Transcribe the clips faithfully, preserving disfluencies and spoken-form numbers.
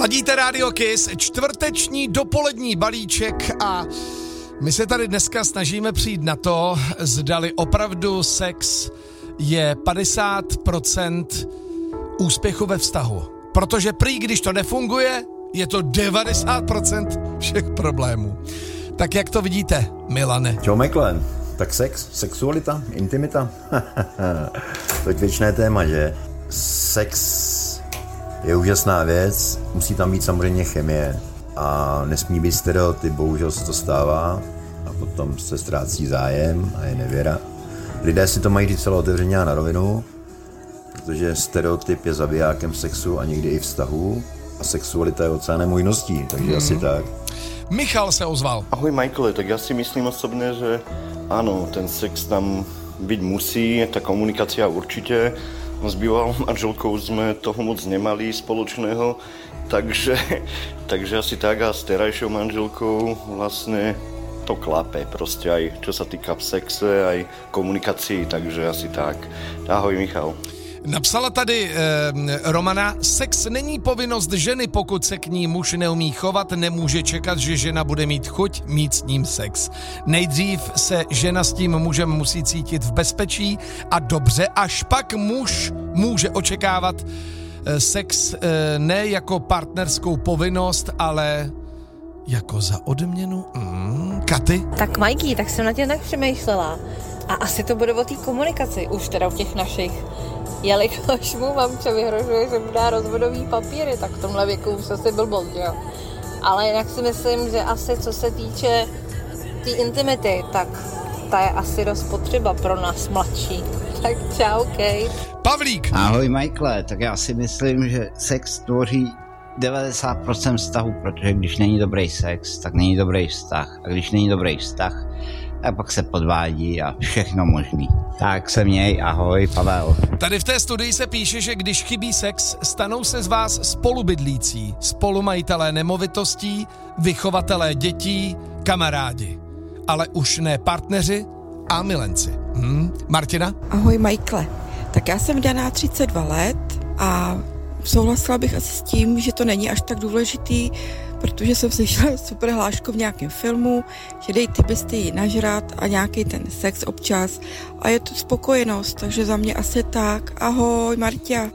Ladíte Radio Kiss, čtvrteční dopolední balíček a my se tady dneska snažíme přijít na to, zdali opravdu sex je padesát procent úspěchu ve vztahu. Protože prý, když to nefunguje, je to devadesát procent všech problémů. Tak jak to vidíte, Milane? Čau, Michael. Tak sex, sexualita, intimita. To je věčné téma, že? Sex je úžasná věc, musí tam být samozřejmě chemie a nesmí být stereotyp, bohužel se to stává a potom se ztrácí zájem a je nevěra. Lidé si to mají říct celé otevřeně a na rovinu, protože stereotyp je zabijákem sexu a někdy i vztahu a sexualita je oceánem možností, takže hmm. asi tak. Michal se ozval. Ahoj Michael, tak ja si myslím osobne, že áno, ten sex tam byť musí, tá komunikácia určite. S bývalou manželkou sme toho moc nemali spoločného, takže, takže asi tak a s terajšou manželkou vlastne to klape, proste aj čo sa týka v sexe, aj komunikácii, takže asi tak. Ahoj Michal. Napsala tady eh, Romana, sex není povinnost ženy, pokud se k ní muž neumí chovat, nemůže čekat, že žena bude mít chuť mít s ním sex. Nejdřív se žena s tím mužem musí cítit v bezpečí a dobře, až pak muž může očekávat eh, sex eh, ne jako partnerskou povinnost, ale jako za odměnu. Mm, Katy? Tak Majky, tak jsem na tě tak přemýšlela. A asi to bude o té komunikaci, už teda u těch našich. Jelikož mu mamče vyhrožuje, že mu dá rozvodový papíry, tak v tomhle věku už asi blbost, jo. Ale jinak si myslím, že asi co se týče té tý intimity, tak ta je asi dost potřeba pro nás mladší. Tak čau, Kate. Pavlík. Ahoj, Michael, tak já si myslím, že sex tvoří devadesát procent vztahu, protože když není dobrý sex, tak není dobrý vztah. A když není dobrý vztah, tak pak se podvádí a všechno možný. Tak se měj, ahoj, Pavel. Tady v té studii se píše, že když chybí sex, stanou se z vás spolubydlící, spolumajitelé nemovitostí, vychovatelé dětí, kamarádi. Ale už ne partneři a milenci. Hm? Martina? Ahoj, Michael. Tak já jsem daná třicet dva let a souhlasila bych asi s tím, že to není až tak důležitý, protože jsem slyšela super hlášku v nějakém filmu, že dej ty bestii nažrat a nějaký ten sex občas a je to spokojenost, takže za mě asi tak. Ahoj, Martia.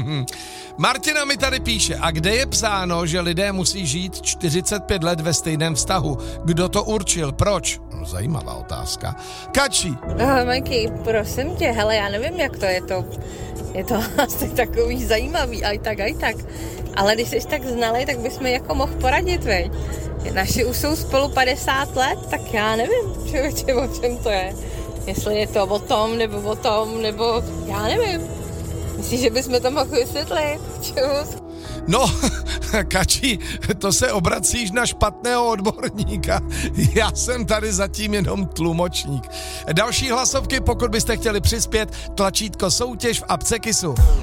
Martina mi tady píše, a kde je psáno, že lidé musí žít čtyřicet pět let ve stejném vztahu? Kdo to určil? Proč? No, zajímavá otázka. Kači. Ahoj, Majky, prosím tě, hele, já nevím, jak to je to. Je to asi takový zajímavý, aj tak, aj tak. Ale když jsi tak znalej, tak bys mi jako mohl poradit, veď. Naši už jsou spolu padesát let, tak já nevím, člověče, o čem to je. Jestli je to o tom, nebo o tom, nebo já nevím. Myslíš, že bychom to mohli vysvětlit? Čus. No, Kači, to se obracíš na špatného odborníka. Já jsem tady zatím jenom tlumočník. Další hlasovky, pokud byste chtěli přispět, tlačítko soutěž v apce Kissu.